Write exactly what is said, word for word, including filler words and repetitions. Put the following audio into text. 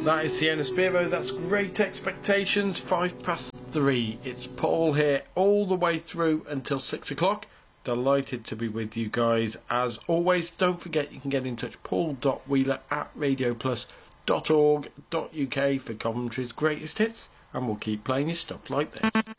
That is Sienna Spiro, that's Great Expectations, five past three. It's Paul here all the way through until six o'clock. Delighted to be with you guys as always. Don't forget you can get in touch, paul dot wheeler at radio plus dot org dot uk for Coventry's greatest hits, and we'll keep playing you stuff like this.